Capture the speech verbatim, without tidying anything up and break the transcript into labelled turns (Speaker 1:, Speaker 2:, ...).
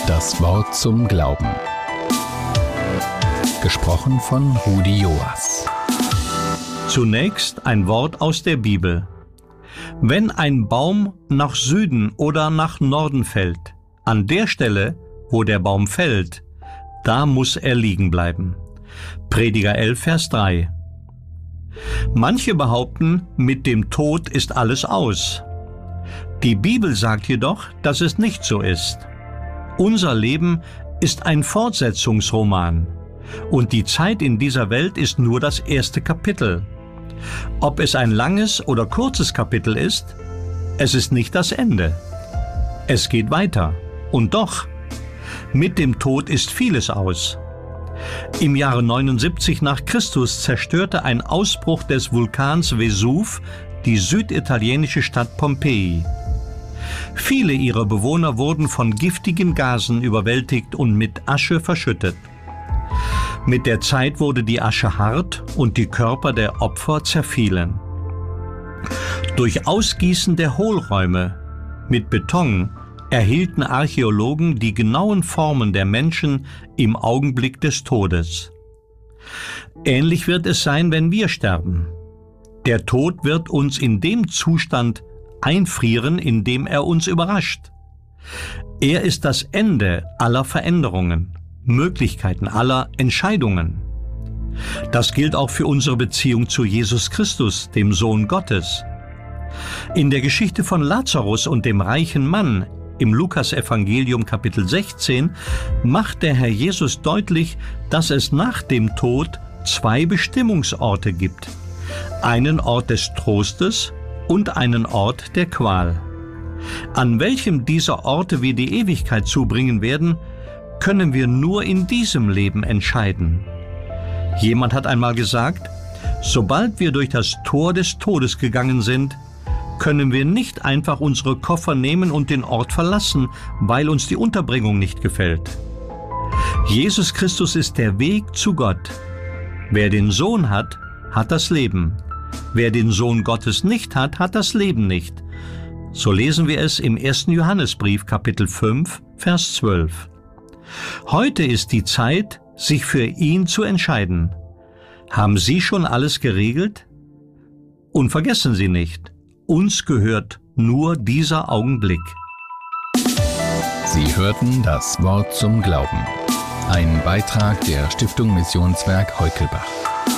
Speaker 1: Das Wort zum Glauben. Gesprochen von Rudi Joas.
Speaker 2: Zunächst ein Wort aus der Bibel. Wenn ein Baum nach Süden oder nach Norden fällt, an der Stelle, wo der Baum fällt, da muss er liegen bleiben. Prediger elf, Vers drei. Manche behaupten, mit dem Tod ist alles aus. Die Bibel sagt jedoch, dass es nicht so ist. Unser Leben ist ein Fortsetzungsroman und die Zeit in dieser Welt ist nur das erste Kapitel. Ob es ein langes oder kurzes Kapitel ist, es ist nicht das Ende. Es geht weiter. Und doch, mit dem Tod ist vieles aus. Im Jahre neunundsiebzig nach Christus zerstörte ein Ausbruch des Vulkans Vesuv die süditalienische Stadt Pompeji. Viele ihrer Bewohner wurden von giftigen Gasen überwältigt und mit Asche verschüttet. Mit der Zeit wurde die Asche hart und die Körper der Opfer zerfielen. Durch Ausgießen der Hohlräume mit Beton erhielten Archäologen die genauen Formen der Menschen im Augenblick des Todes. Ähnlich wird es sein, wenn wir sterben. Der Tod wird uns in dem Zustand einfrieren, in dem er uns überrascht. Er ist das Ende aller Veränderungen, Möglichkeiten, aller Entscheidungen. Das gilt auch für unsere Beziehung zu Jesus Christus, dem Sohn Gottes. In der Geschichte von Lazarus und dem reichen Mann im Lukas-Evangelium Kapitel sechzehn macht der Herr Jesus deutlich, dass es nach dem Tod zwei Bestimmungsorte gibt. Einen Ort des Trostes und einen Ort der Qual. An welchem dieser Orte wir die Ewigkeit zubringen werden, können wir nur in diesem Leben entscheiden. Jemand hat einmal gesagt, sobald wir durch das Tor des Todes gegangen sind, können wir nicht einfach unsere Koffer nehmen und den Ort verlassen, weil uns die Unterbringung nicht gefällt. Jesus Christus ist der Weg zu Gott. Wer den Sohn hat, hat das Leben. Wer den Sohn Gottes nicht hat, hat das Leben nicht. So lesen wir es im ersten Johannesbrief, Kapitel fünf, Vers zwölf. Heute ist die Zeit, sich für ihn zu entscheiden. Haben Sie schon alles geregelt? Und vergessen Sie nicht, uns gehört nur dieser Augenblick.
Speaker 1: Sie hörten das Wort zum Glauben. Ein Beitrag der Stiftung Missionswerk Heukelbach.